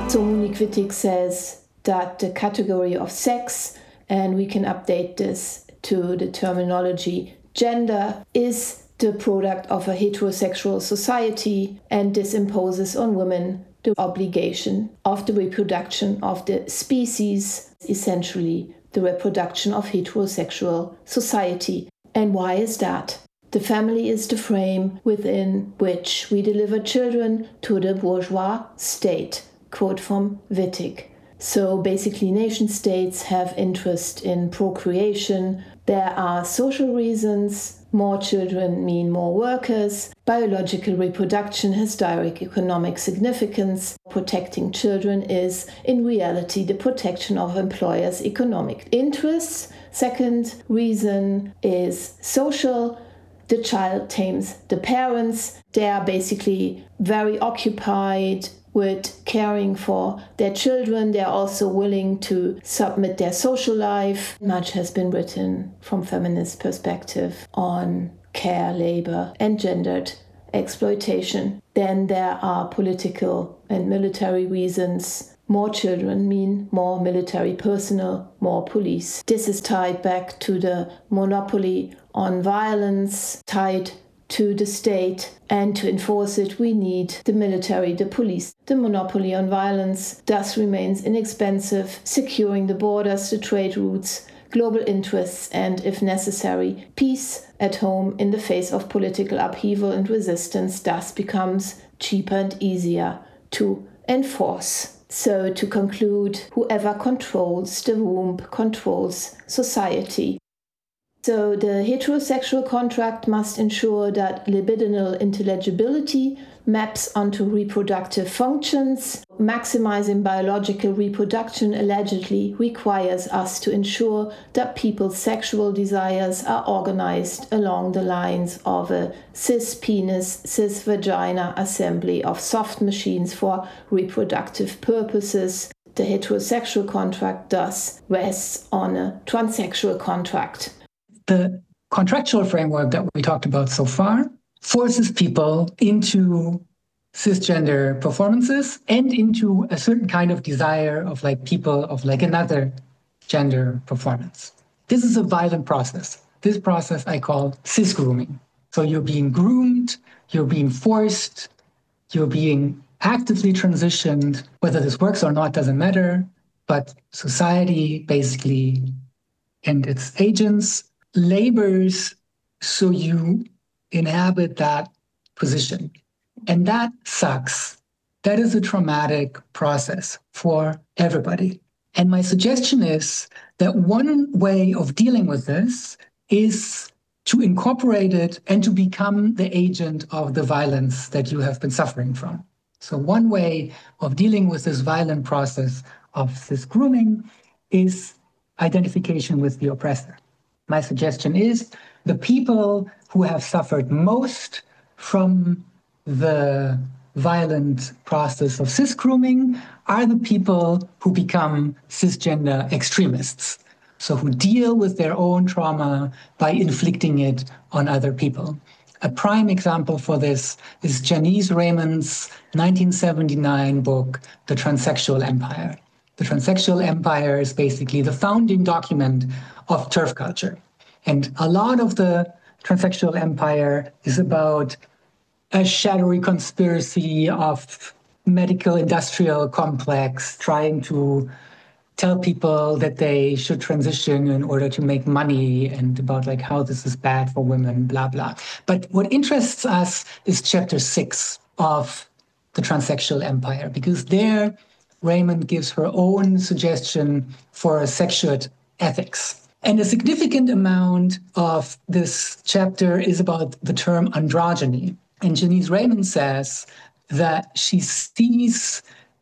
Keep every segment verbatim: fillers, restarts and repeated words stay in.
So Monique Wittig says that the category of sex, and we can update this to the terminology gender, is the product of a heterosexual society, and this imposes on women the obligation of the reproduction of the species, essentially the reproduction of heterosexual society. And why is that? The family is the frame within which we deliver children to the bourgeois state. Quote from Wittig. So basically nation states have interest in procreation. There are social reasons. More children mean more workers. Biological reproduction has direct economic significance. Protecting children is, in reality, the protection of employers' economic interests. Second reason is social. The child tames the parents. They are basically very occupied with caring for their children. They are also willing to submit their social life. Much has been written from feminist perspective on care, labor, and gendered exploitation. Then there are political and military reasons. More children mean more military personnel, more police. This is tied back to the monopoly on violence, tied to the state, and to enforce it we need the military, the police. The monopoly on violence thus remains inexpensive, securing the borders, the trade routes, global interests, and, if necessary, peace at home in the face of political upheaval and resistance thus becomes cheaper and easier to enforce. So, to conclude, whoever controls the womb controls society. So the heterosexual contract must ensure that libidinal intelligibility maps onto reproductive functions. Maximizing biological reproduction allegedly requires us to ensure that people's sexual desires are organized along the lines of a cis-penis, cis-vagina assembly of soft machines for reproductive purposes. The heterosexual contract thus rests on a transsexual contract. The contractual framework that we talked about so far forces people into cisgender performances and into a certain kind of desire of like people of like another gender performance. This is a violent process. This process I call cis grooming. So you're being groomed, you're being forced, you're being actively transitioned. Whether this works or not doesn't matter, but society basically and its agents labors so you inhabit that position. And that sucks. That is a traumatic process for everybody. And my suggestion is that one way of dealing with this is to incorporate it and to become the agent of the violence that you have been suffering from. So one way of dealing with this violent process of cis grooming is identification with the oppressor. My suggestion is the people who have suffered most from the violent process of cis grooming are the people who become cisgender extremists. So who deal with their own trauma by inflicting it on other people. A prime example for this is Janice Raymond's nineteen seventy-nine book, The Transsexual Empire. The Transsexual Empire is basically the founding document of TERF culture. And a lot of the Transsexual Empire is about a shadowy conspiracy of medical industrial complex trying to tell people that they should transition in order to make money and about like how this is bad for women, blah, blah. But what interests us is chapter six of The Transsexual Empire, because there Raymond gives her own suggestion for a sexual ethics. And a significant amount of this chapter is about the term androgyny. And Janice Raymond says that she sees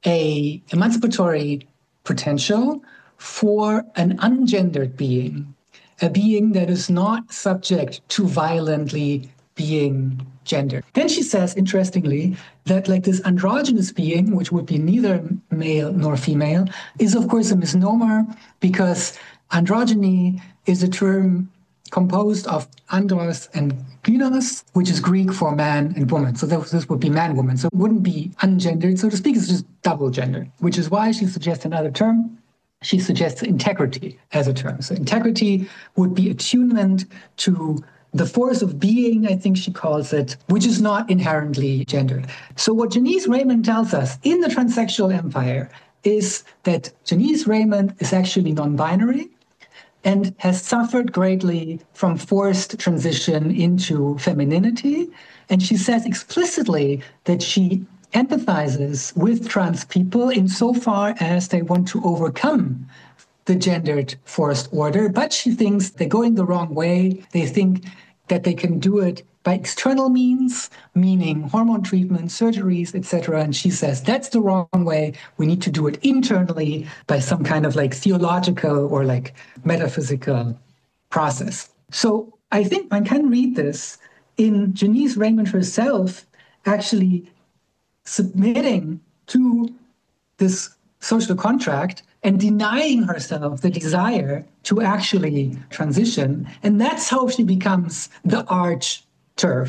a emancipatory potential for an ungendered being, a being that is not subject to violently being gendered. Then she says, interestingly, that like this androgynous being, which would be neither male nor female, is of course a misnomer because androgyny is a term composed of andros and gynos, which is Greek for man and woman. So this would be man-woman. So it wouldn't be ungendered, so to speak. It's just double gender, which is why she suggests another term. She suggests integrity as a term. So integrity would be attunement to the force of being, I think she calls it, which is not inherently gendered. So what Janice Raymond tells us in the transsexual empire is that Janice Raymond is actually non-binary and has suffered greatly from forced transition into femininity. And she says explicitly that she empathizes with trans people insofar as they want to overcome the gendered forced order, but she thinks they're going the wrong way. They think that they can do it by external means, meaning hormone treatment, surgeries, et cetera. And she says that's the wrong way. We need to do it internally by some kind of like theological or like metaphysical process. So I think one can read this in Janice Raymond herself actually submitting to this social contract and denying herself the desire to actually transition. And that's how she becomes the arch TERF.